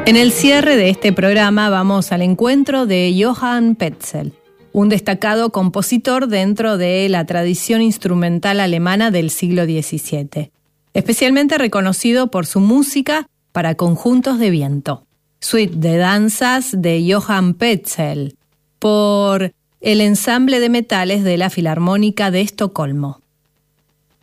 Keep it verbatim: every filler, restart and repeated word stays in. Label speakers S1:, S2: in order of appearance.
S1: En el cierre de este programa vamos al encuentro de Johann Petzl, un destacado compositor dentro de la tradición instrumental alemana del siglo diecisiete, especialmente reconocido por su música para conjuntos de viento. Suite de danzas de Johann Petzl por el ensamble de metales de la Filarmónica de Estocolmo.